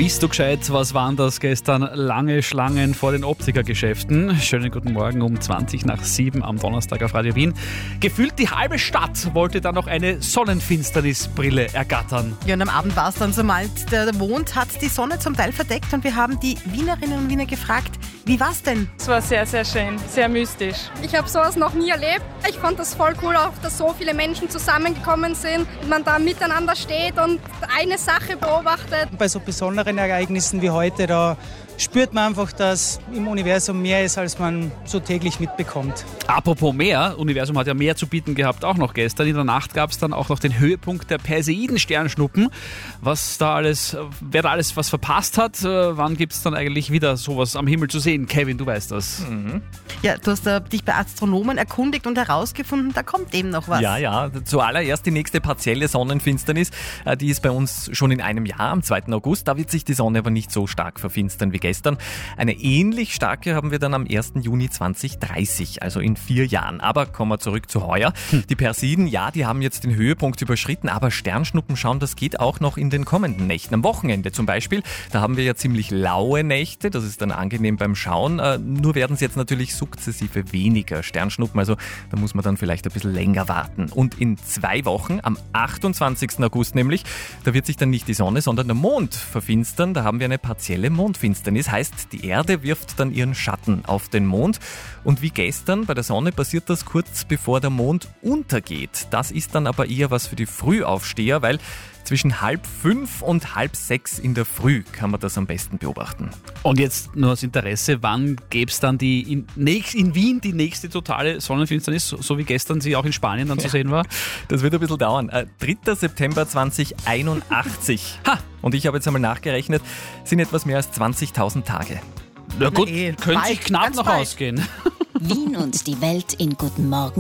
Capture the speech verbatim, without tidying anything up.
Bist du gescheit? Was waren das gestern? Lange Schlangen vor den Optikergeschäften. Schönen guten Morgen um zwanzig nach sieben am Donnerstag auf Radio Wien. Gefühlt die halbe Stadt wollte dann noch eine Sonnenfinsternisbrille ergattern. Ja, und am Abend war es dann so mal, der Mond hat die Sonne zum Teil verdeckt und wir haben die Wienerinnen und Wiener gefragt, wie war's denn? Es war sehr, sehr schön, sehr mystisch. Ich habe sowas noch nie erlebt. Ich fand das voll cool, auch dass so viele Menschen zusammengekommen sind und man da miteinander steht und eine Sache beobachtet. Bei so besonderen Ereignissen wie heute, da spürt man einfach, dass im Universum mehr ist, als man so täglich mitbekommt. Apropos mehr, Universum hat ja mehr zu bieten gehabt, auch noch gestern. In der Nacht gab es dann auch noch den Höhepunkt der Perseiden-Sternschnuppen. Was da alles, wer da alles was verpasst hat, wann gibt es dann eigentlich wieder sowas am Himmel zu sehen? Kevin, du weißt das. Mhm. Ja, du hast äh, dich bei Astronomen erkundigt und herausgefunden, da kommt eben noch was. Ja, ja. Zuallererst die nächste partielle Sonnenfinsternis. Die ist bei uns schon in einem Jahr, am zweiten August. Da wird sich die Sonne aber nicht so stark verfinstern wie gestern. Eine ähnlich starke haben wir dann am ersten Juni zweitausenddreißig, also in vier Jahren. Aber kommen wir zurück zu heuer. Hm. Die Perseiden, ja, die haben jetzt den Höhepunkt überschritten, aber Sternschnuppen schauen, das geht auch noch in den kommenden Nächten. Am Wochenende zum Beispiel, da haben wir ja ziemlich laue Nächte, das ist dann angenehm beim Schauen. Äh, nur werden es jetzt natürlich sukzessive weniger Sternschnuppen, also da muss man dann vielleicht ein bisschen länger warten. Und in zwei Wochen, am achtundzwanzigsten August nämlich, da wird sich dann nicht die Sonne, sondern der Mond verfinstern. Da haben wir eine partielle Mondfinsternis. Heißt, die Erde wirft dann ihren Schatten auf den Mond. Und wie gestern bei der Sonne passiert das kurz bevor der Mond untergeht. Das ist dann aber eher was für die Frühaufsteher, weil zwischen halb fünf und halb sechs in der Früh kann man das am besten beobachten. Und jetzt nur aus Interesse, wann gäbe es dann die in, in Wien die nächste totale Sonnenfinsternis, so wie gestern sie auch in Spanien dann zu sehen war? Das wird ein bisschen dauern. Äh, dritter September zweitausendeinundachtzig. Ha! Und ich habe jetzt einmal nachgerechnet, sind etwas mehr als zwanzigtausend Tage. Na gut, Na eh, könnte bald, sich knapp ganz noch bald. ausgehen. Wien und die Welt in Guten Morgen